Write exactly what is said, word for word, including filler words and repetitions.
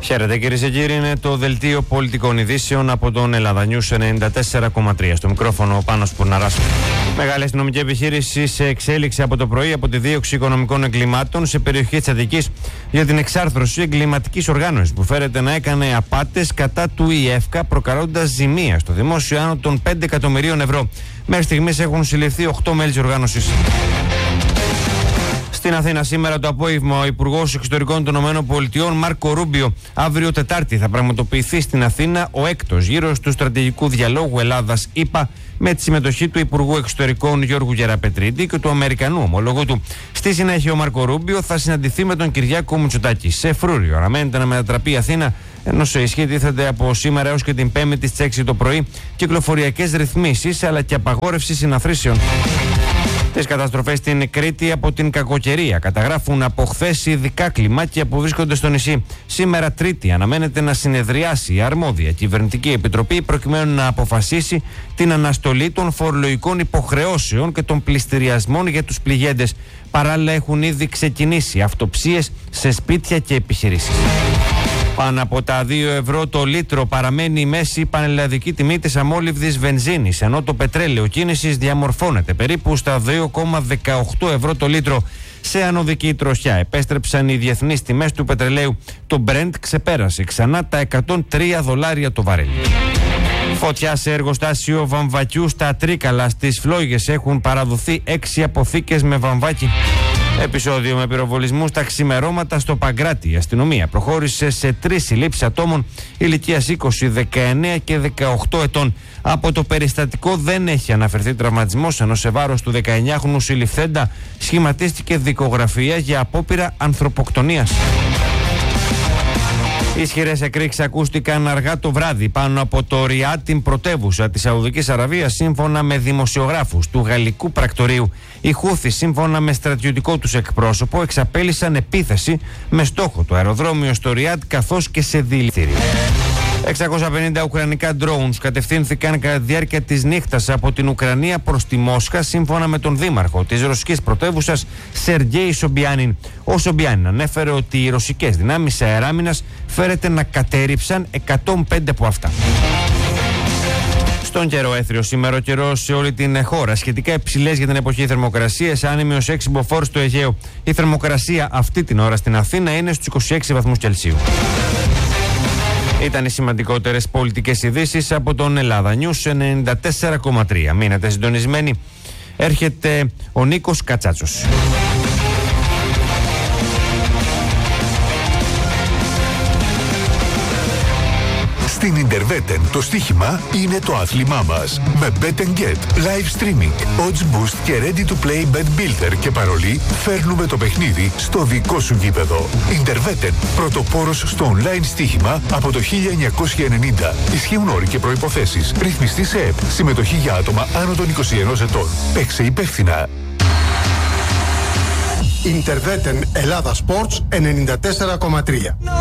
Χαίρετε κυρίες και κύριοι, είναι το δελτίο πολιτικών ειδήσεων από τον Ελλάδα News ενενήντα τέσσερα κόμμα τρία. Στο μικρόφωνο ο Πάνος Πουρναράς. Μεγάλη αστυνομική επιχείρηση σε εξέλιξη από το πρωί από τη δίωξη οικονομικών εγκλημάτων σε περιοχή της Αττικής για την εξάρθρωση εγκληματικής οργάνωσης που φέρεται να έκανε απάτες κατά του ΙΕΦΚΑ, προκαλώντας ζημία στο δημόσιο άνω των πέντε εκατομμυρίων ευρώ. Μέχρι στιγμής έχουν συλληφθεί οκτώ μέλη της οργάνωσης. Στην Αθήνα σήμερα το απόγευμα ο Υπουργός Εξωτερικών των ΗΠΑ Μάρκο Ρούμπιο, αύριο Τετάρτη, θα πραγματοποιηθεί στην Αθήνα ο έκτος γύρος του στρατηγικού διαλόγου Ελλάδα-ΗΠΑ με τη συμμετοχή του Υπουργού Εξωτερικών Γιώργου Γεραπετρίτη και του Αμερικανού ομολογού του. Στη συνέχεια ο Μάρκο Ρούμπιο θα συναντηθεί με τον Κυριάκο Μητσοτάκη. Σε Φρούριο αναμένεται να μετατραπεί η Αθήνα, ενώ σε ισχύ τίθεται από σήμερα έως και την Πέμπτη στις έξι το πρωί κυκλοφοριακές ρυθμίσεις αλλά και απαγόρευση συναθρήσεων. Τις καταστροφές στην Κρήτη από την κακοκαιρία καταγράφουν από χθες ειδικά κλιμάκια που βρίσκονται στο νησί. Σήμερα Τρίτη αναμένεται να συνεδριάσει η αρμόδια κυβερνητική επιτροπή προκειμένου να αποφασίσει την αναστολή των φορολογικών υποχρεώσεων και των πληστηριασμών για τους πληγέντες. Παράλληλα έχουν ήδη ξεκινήσει αυτοψίες σε σπίτια και επιχειρήσεις. Πάνω από τα δύο ευρώ το λίτρο παραμένει η μέση πανελλαδική τιμή της αμόλυβδης βενζίνης, ενώ το πετρέλαιο κίνησης διαμορφώνεται περίπου στα δύο κόμμα δεκαοκτώ ευρώ το λίτρο. Σε ανωδική τροχιά επέστρεψαν οι διεθνείς τιμές του πετρελαίου. Το Brent ξεπέρασε ξανά τα εκατόν τρία δολάρια το βαρέλι. Φωτιά σε εργοστάσιο βαμβακιού στα Τρίκαλα στις Φλόγες, έχουν παραδοθεί έξι αποθήκες με βαμβάκι. Επεισόδιο με πυροβολισμούς στα ξημερώματα στο Παγκράτη. Η αστυνομία προχώρησε σε τρεις συλλήψεις ατόμων ηλικίας είκοσι, δεκαεννέα και δεκαοκτώ ετών. Από το περιστατικό δεν έχει αναφερθεί τραυματισμός, ενώ σε βάρος του δεκαεννιάχρονου συλληφθέντα σχηματίστηκε δικογραφία για απόπειρα ανθρωποκτονίας. Ισχυρές εκρήξεις ακούστηκαν αργά το βράδυ πάνω από το Ριάντ, την πρωτεύουσα της Σαουδικής Αραβίας, σύμφωνα με δημοσιογράφους του γαλλικού πρακτορείου. Οι Χούθι, σύμφωνα με στρατιωτικό τους εκπρόσωπο, εξαπέλυσαν επίθεση με στόχο το αεροδρόμιο στο Ριάντ καθώς και σε δηληστήριο. εξακόσια πενήντα ουκρανικά drones κατευθύνθηκαν κατά τη διάρκεια της νύχτας από την Ουκρανία προς τη Μόσχα, σύμφωνα με τον δήμαρχο της ρωσικής πρωτεύουσας Σεργέη Σομπιάνιν. Ο Σομπιάνιν ανέφερε ότι οι ρωσικές δυνάμεις αεράμινας φέρεται να κατέριψαν εκατόν πέντε από αυτά. Στον καιρό έθριο σήμερα ο καιρός σε όλη την χώρα. Σχετικά υψηλές για την εποχή θερμοκρασίες, άνεμιος έξι μποφόρ στο Αιγαίο. Η θερμοκρασία αυτή την ώρα στην Αθήνα είναι στους είκοσι έξι βαθμούς Κελσίου. Ήταν οι σημαντικότερες πολιτικές ειδήσεις από τον Ελλάδα News ενενήντα τέσσερα κόμμα τρία. Μείνετε συντονισμένοι. Έρχεται ο Νίκος Κατσάτσος. Στην Interveten το στοίχημα είναι το άθλημά μας. Με Bet and Get, live streaming, odds boost και ready to play bet builder και παρολί, φέρνουμε το παιχνίδι στο δικό σου γήπεδο. Interveten, πρωτοπόρος στο online στοίχημα από το χίλια εννιακόσια ενενήντα. Ισχύουν όροι και προϋποθέσεις. Ρυθμιστή σε ΕΠ. Συμμετοχή για άτομα άνω των είκοσι ενός ετών. Παίξε υπεύθυνα. Interveten Ελλάδα Sports ενενήντα τέσσερα κόμμα τρία.